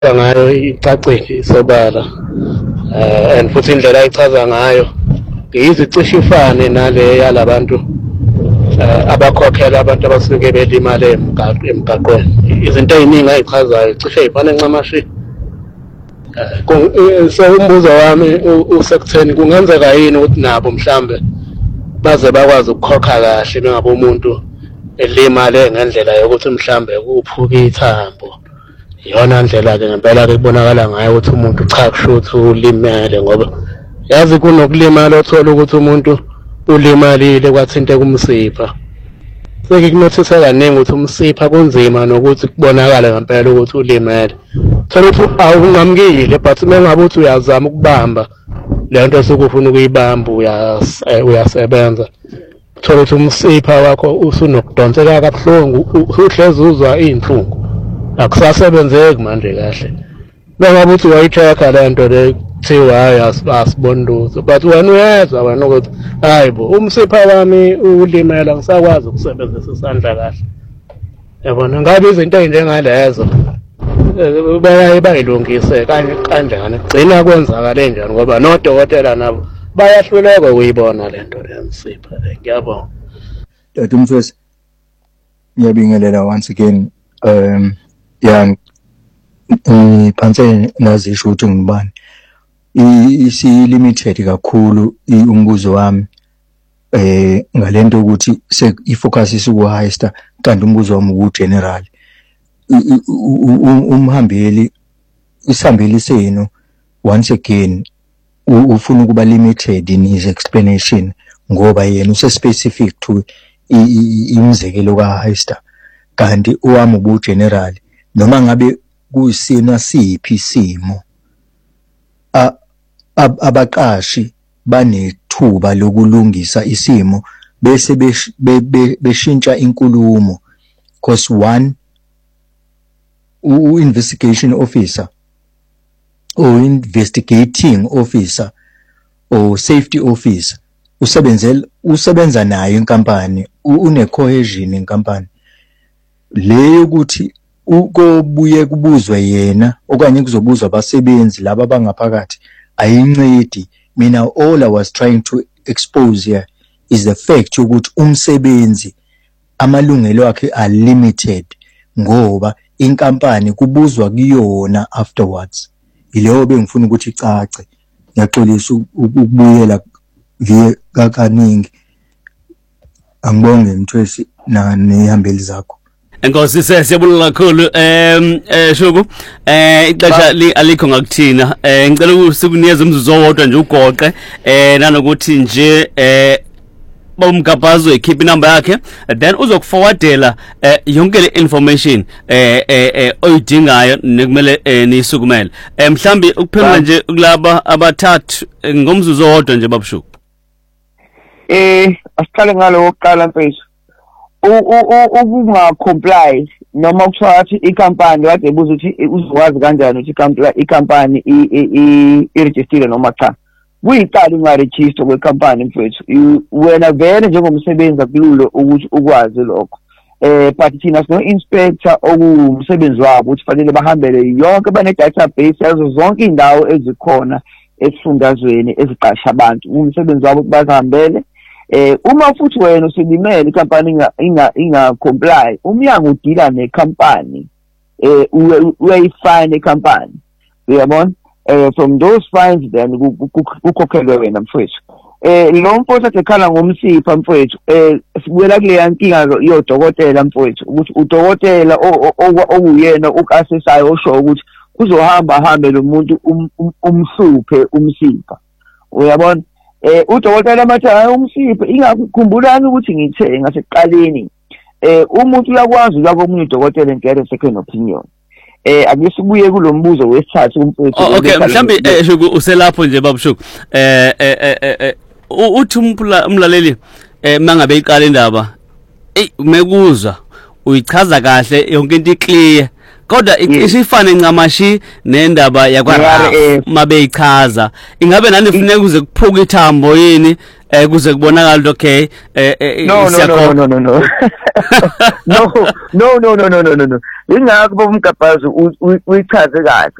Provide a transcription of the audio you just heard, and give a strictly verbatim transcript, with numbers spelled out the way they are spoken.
ngayo icacile isobala eh and futhi indlela ayichaza ngayo iyizicishe ifane nale yalabantu abakhokhela abantu abasuke belimala emgaqweni izinto eziningi ayichazayo cishe ifane ncamashi so umbuzo wami usekutheni kungenzeka yini ukuthi nabo mhlambe baze bakwazi ukukhokha kahle bengabe umuntu elimale ngendlela yokuthi mhlambe kuphuka ithambo iyona ndlela ke ngempela ke kubonakala ngayo ukuthi umuntu cha kusho ukuthi ulimele ngoba yazi kunokulimala othola ukuthi umuntu ulimalile kwathinte kumsipha sekikunothisa kaningi ukuthi umsipha kunzima nokuthi kubonakala ngempela ukuthi ulimele thola ukuthi awungamkile but mengabe uthi uyazama ukubamba le nto esukufuna ukuyibamba uyasebenza thola ukuthi umsipha wakho usunokudonseka kabuhlungu uhlezi uzwa inhlungu akusasebenzeki manje kahle bengabe uthi wayicheka le nto le kuthiwa hayi asiboni lutho but wena uyezwa wena ukuthi hayibo umsipha wami ulimela ngisakwazi ukusebenzisa isandla kahle yabona ngabe izinto ezinjengalezo bayaye bayilungise kanye kanjani gcina kwenzakala njani ngoba nodokotela nabo bayahluleka ukuyibona le nto lensipha ngiyabonga Dr. Mfwesi ngiyabingelela once again um yeah ngiphanse nazisho ukuthi ngibani isi limited kakhulu umbuzo wami eh ngalento ukuthi ifocus isiku highster kanti umbuzo wami u general umhambeli isihambeli senu once again ufuna ukuba limited in his explanation ngoba yena use specific to imizekelo ka highster kanti owami ubu general noma ngabe kuyisina siphi isimo abaqashi banethuba lokulungisa isimo bese beshintsha inkulumo cause one u-investigation officer or investigating officer or safety officer usebenzela usebenza nayo inkampani une cohesion inkampani leyo ukuthi ukobuye kubuzwe yena okanye kuzobuzwa abasebenzi laba abangaphakathi ayincedi mina all I was trying to expose here is the fact ukuthi umsebenzi amalungelo akhe are limited ngoba inkampani kubuzwa kuyona afterwards ileyo bengifuna ukuthi icace ngiyaxolisa ukubuyela ngiye kaningi angibonge Mthwesi na nehambeli zakho Enkosi sesiyabulala kakhulu em eh Shuku eh ixesha alikho ngakuthina eh ngicela ukunikeza umzuzu owodwa nje ugoqe eh nanokuthi nje eh bomgabhazo ekhipha inamba yakhe then uzokuforwardela yonke le information eh eh oyidingayo nekumele nisukumele mhlambi ukuphendula nje kulaba abathathu ngomzuzu owodwa nje babushuku eh asiqale ngalo oqala mfethu ukunga comply noma kuthiwa inkampani kade ebuza ukuthi uzokwazi kanjani ukuthi inkampani i register noma cha kuyiqala ungaregister kwecompany mfethu wena vele njengomsebenzi akululo ukuthi ukwazi lokho eh but thina sino inspector okumsebenzi wabo ukuthi fanele bahambele yonke bane database yazo zonke indawo ezikhona esifundazweni eziqasha abantu umsebenzi wabo bazihambele eh uma futhi wena usilimele inkampani inga inga comply umnyango udila necompany eh uyayifine icompany uyabona Uh, from those fines then kukhokhelwe wena mfowethu eh lo mfowethu athekhala ngomsipha mfowethu eh sibuyela kule yankinga yodokotela mfowethu ukuthi udokotela okuyena ukasisayo osho ukuthi kuzohamba hambe lo muntu umhluphe umsipha uyabona eh udokotela matha umsipha ingakukhumbulani ukuthi ngithe ngaseqaleni eh umuntu uyakwazi uyako omunye udokotela ngeke second opinion eh akuyisibuye kulombuzo wesithathu umfowethu okay mhlambi eh Shuku uselapho nje babushuku eh eh eh uthi umlaleli eh mangabe iqala indaba ey umekuzwa uyichaza kahle yonke into iclear kodwa isifane ncamashi nendaba yakwa mabe ichaza ingabe nani kufuneka kuze kuphuka ithambo yini eh kuze kubonakala okay eh no no no no no no no no no no no no no ingakho bomgabhazi uyichaze kahle